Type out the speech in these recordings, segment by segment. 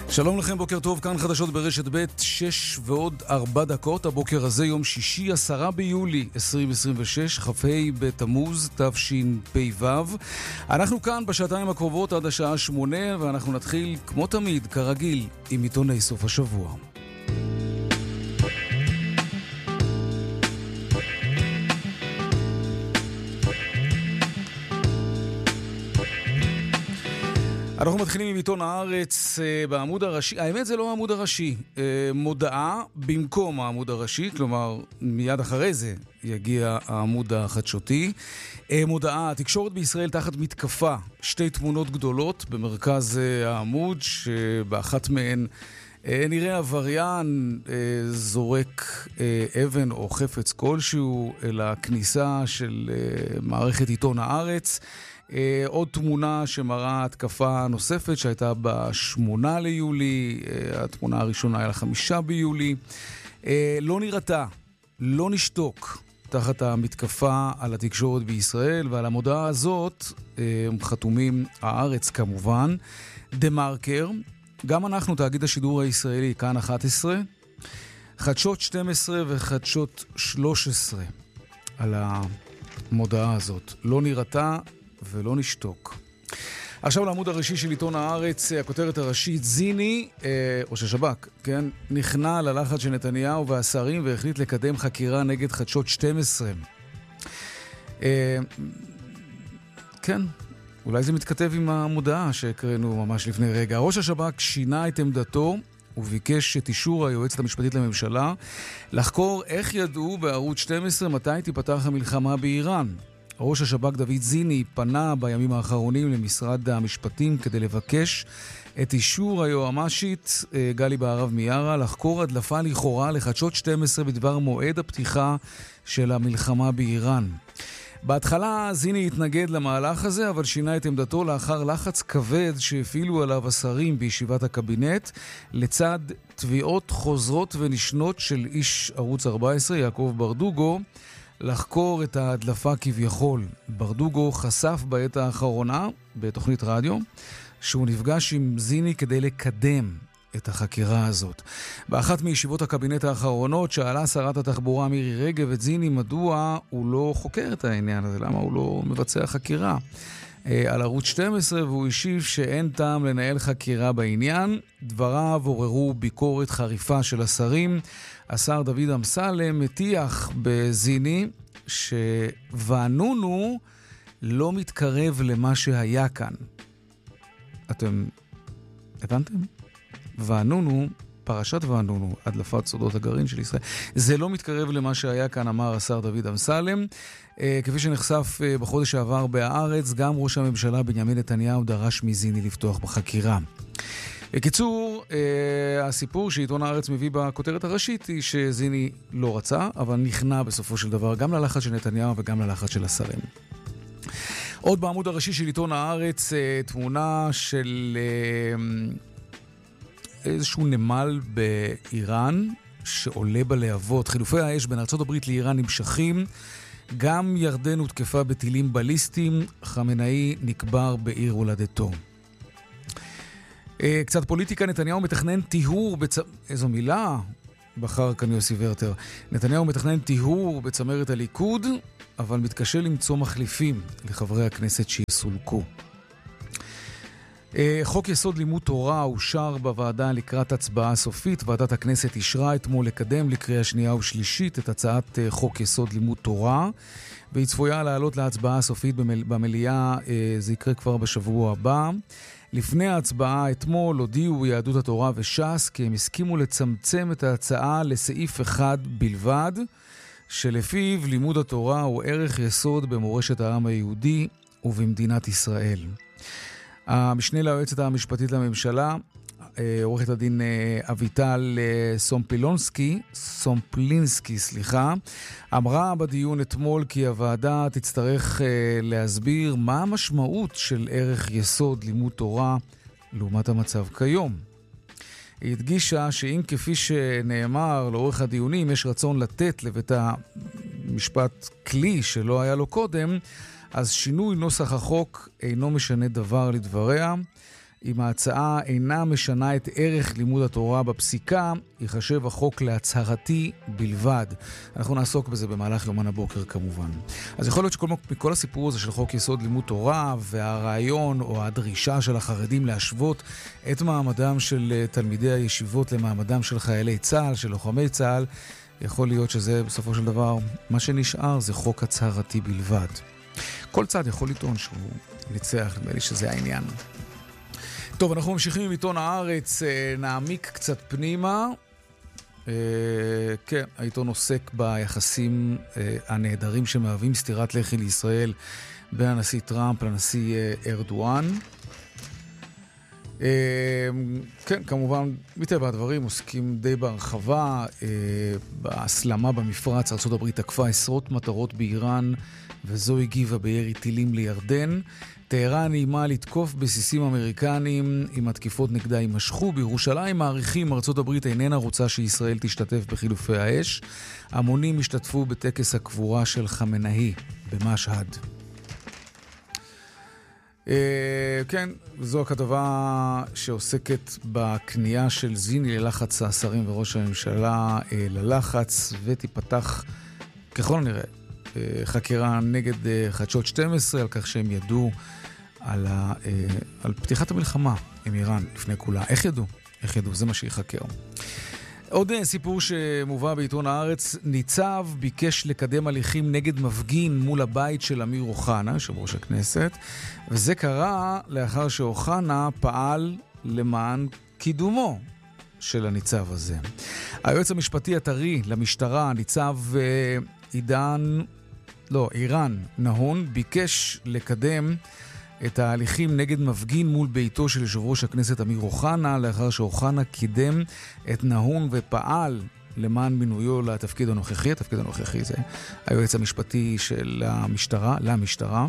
שלום לכם, בוקר טוב, כאן חדשות ברשת ב' 6:04. הבוקר הזה יום שישי 10 ביולי 2026, כ"ה בתמוז תשפ"ו. אנחנו כאן בשעתיים הקרובות עד השעה 8, ואנחנו נתחיל כמו תמיד, כרגיל, עם עיתוני סוף השבוע. אנחנו מתחילים עם עיתון הארץ בעמוד הראשי. האמת זה לא העמוד הראשי, מודעה במקום העמוד הראשי, כלומר מיד אחרי זה יגיע העמוד החדשותי. מודעה, התקשורת בישראל תחת מתקפה, שתי תמונות גדולות במרכז העמוד, שבאחת מהן נראה עבריין זורק אבן או חפץ כלשהו אל הכניסה של מערכת עיתון הארץ. עוד תמונה שמראה התקפה נוספת שהייתה ב-8 ליולי, התמונה הראשונה היה ל-5 ביולי. לא נראתה, לא נשתוק תחת המתקפה על התקשורת בישראל, ועל המודעה הזאת חתומים הארץ כמובן, דה מרקר, גם אנחנו תאגיד השידור הישראלי, כאן 11, חדשות 12 וחדשות 13 על המודעה הזאת. לא נראתה ולא נשתוק. עכשיו לעמוד הראשי של עיתון הארץ, הכותרת הראשית, זיני, ראש השב"כ, כן, נכנע ללחץ של נתניהו והשרים והחליט לקדם חקירה נגד חדשות 12. כן, אולי זה מתכתב עם המודעה שהקראנו ממש לפני רגע. ראש השב"כ שינה את עמדתו וביקש את אישור היועצת המשפטית לממשלה לחקור איך ידעו בערוץ 12 מתי תיפתח המלחמה באיראן. ראש השב"כ דוד זיני פנה בימים האחרונים למשרד המשפטים כדי לבקש את אישור היועמ"שית גלי בהרב מיארה לחקור הדלפה לכאורה לחדשות 12 בדבר מועד הפתיחה של המלחמה באיראן. בהתחלה זיני התנגד למהלך הזה, אבל שינה את עמדתו לאחר לחץ כבד שהפעילו עליו השרים בישיבת הקבינט, לצד תביעות חוזרות ונשנות של איש ערוץ 14 יעקב ברדוגו לחקור את ההדלפה כביכול. ברדוגו חשף בעת האחרונה בתוכנית רדיו שהוא נפגש עם זיני כדי לקדם את החקירה הזאת. באחת מישיבות הקבינט האחרונות שאלה שרת התחבורה מירי רגב את זיני מדוע הוא לא חוקר את העניין הזה, למה הוא לא מבצע חקירה על ערוץ 12, והוא השיב שאין טעם לנהל חקירה בעניין. דבריו עוררו ביקורת חריפה של השרים. השר דוד אמסלם מטיח בזיני שווענונו לא מתקרב למה שהיה כאן. אתם הבנתם? וענונו, פרשת וענונו, הדלפת סודות הגרעין של ישראל, זה לא מתקרב למה שהיה כאן, אמר השר דוד אמסלם. כפי שנחשף בחודש שעבר בהארץ, גם ראש הממשלה בנימין נתניהו דרש מזיני לפתוח בחקירה. בקיצור, הסיפור שעיתון הארץ מביא בכותרת הראשית היא שזיני לא רצה, אבל נכנע בסופו של דבר גם ללחץ של נתניהו וגם ללחץ של השרים. עוד בעמוד הראשי של עיתון הארץ, תמונה של איזשהו נמל באיראן שעולה בלהבות. חילופי האש בין ארצות הברית לאיראן נמשכים. גם ירדן הותקפה בטילים בליסטיים. חמינאי נקבר בעיר הולדתו. קצת פוליטיקה, נתניהו מתכנן טיהור איזו מילה בחר כאן יוסי ורטר. נתניהו מתכנן טיהור בצמרת הליכוד, אבל מתקשה למצוא מחליפים לחברי הכנסת שיסולקו. חוק יסוד לימוד תורה אושר בוועדה לקראת הצבעה סופית. ועדת הכנסת אישרה אתמול לקדם לקריאה שנייה ושלישית את הצעת חוק יסוד לימוד תורה, והיא צפויה לעלות להצבעה הסופית במליאה. זה יקרה כבר בשבוע הבא. לפני ההצבעה אתמול הודיעו יהדות התורה וש"ס כי הם הסכימו לצמצם את ההצעה לסעיף אחד בלבד, שלפיו לימוד התורה הוא ערך יסוד במורשת העם היהודי ובמדינת ישראל. המשנה ליועצת המשפטית לממשלה, עורכת הדין אביטל סומפלינסקי, אמרה בדיון אתמול כי הוועדה תצטרך להסביר מה המשמעות של ערך יסוד לימוד תורה לעומת המצב כיום. היא הדגישה שאם כפי שנאמר לאורך הדיונים יש רצון לתת לבית המשפט כלי שלא היה לו קודם, אז שינוי נוסח החוק אינו משנה דבר לדבריה. אם ההצעה אינה משנה את ערך לימוד התורה בפסיקה, ייחשב החוק להצהרתי בלבד. אנחנו נעסוק בזה במהלך יומן הבוקר כמובן. אז יכול להיות שמכל הסיפור הזה של חוק יסוד לימוד תורה והרעיון או הדרישה של החרדים להשוות את מעמדם של תלמידי הישיבות למעמדם של חיילי צה"ל, של לוחמי צה"ל, יכול להיות שזה בסופו של דבר, מה שנשאר זה חוק הצהרתי בלבד. כל צד יכול לטעון שהוא ניצח, נדמה לי שזה העניין. טוב, אנחנו ממשיכים עם עיתון הארץ, נעמיק קצת פנימה. כן, העיתון עוסק ביחסים הנהדרים שמהווים סתירת לחי לישראל בין הנשיא טראמפ לנשיא ארדואן. כן, כמובן, מטבע הדברים עוסקים די בהרחבה בהסלמה במפרץ. ארצות הברית תקפה עשרות מטרות באיראן וזו הגיבה בירי טילים לירדן. טהרן איימה לתקוף בסיסים אמריקנים אם התקיפות נגדה יימשכו. בירושלים מעריכים ארצות הברית איננה רוצה שישראל תשתתף בחילופי האש. המונים השתתפו בטקס הקבורה של חמינאי במשהד. כן, זו הכתבה שעוסקת בכניעה של זיני ללחץ השרים וראש הממשלה ללחץ, ותיפתח ככל הנראה חקירה נגד חדשות 12 על כך שהם ידעו על פתיחת המלחמה עם איראן לפני כולה. איך ידעו? זה מה שיחקר. עוד סיפור שמובא בעיתון הארץ, ניצב ביקש לקדם הליכים נגד מפגין מול הבית של אמיר אוחנה, יושב ראש הכנסת, וזה קרה לאחר שאוחנה פעל למען קידומו של הניצב הזה. היועץ המשפטי הטרי למשטרה, ניצב עירן נהון, ביקש לקדם את ההליכים נגד מפגין מול ביתו של יושב ראש הכנסת אמיר אוחנה, לאחר שאוחנה קידם את נהון ופעל למען מינויו לתפקיד הנוכחי. התפקיד הנוכחי זה היועץ המשפטי של למשטרה.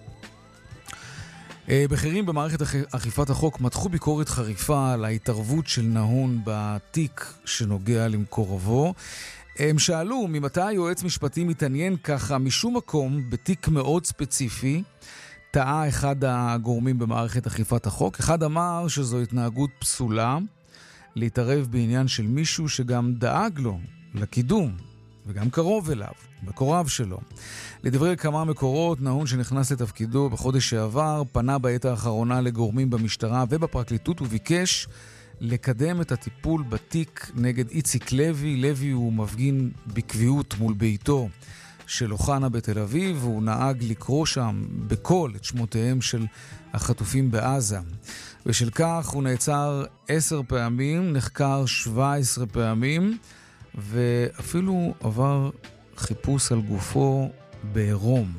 בכירים במערכת אכיפת החוק מתחו ביקורת חריפה על ההתערבות של נהון בתיק שנוגע למקורבו. הם שאלו ממתי היועץ משפטי מתעניין ככה משום מקום בתיק מאוד ספציפי. טעה אחד הגורמים במערכת אכיפת החוק. אחד אמר שזו התנהגות פסולה להתערב בעניין של מישהו שגם דאג לו לקידום וגם קרוב אליו, מקורב שלו. לדברי כמה מקורות, נהון שנכנס לתפקידו בחודש שעבר פנה בעת האחרונה לגורמים במשטרה ובפרקליטות וביקש לקדם את הטיפול בתיק נגד איציק לוי. לוי הוא מפגין בקביעות מול ביתו של אוחנה בתל אביב, והוא נהג לקרוא שם בקול את שמותיהם של החטופים בעזה. ושל כך הוא נעצר 10 פעמים, נחקר 17 פעמים, ואפילו עבר חיפוש על גופו בעירום.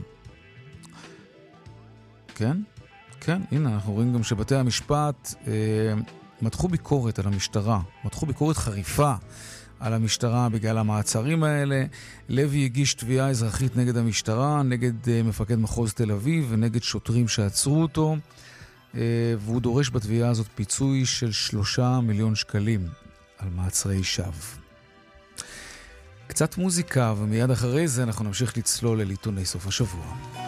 כן? כן, הנה, אנחנו רואים גם שבתי המשפט מתחו ביקורת על המשטרה, מתחו ביקורת חריפה על המשטרה בגלל המעצרים האלה. לוי הגיש תביעה אזרחית נגד המשטרה, נגד מפקד מחוז תל אביב ונגד שוטרים שעצרו אותו, והוא דורש בתביעה הזאת פיצוי של 3 מיליון שקלים על מעצרי שווא. קצת מוזיקה, ומיד אחרי זה אנחנו נמשיך לצלול אל עיתוני סוף השבוע.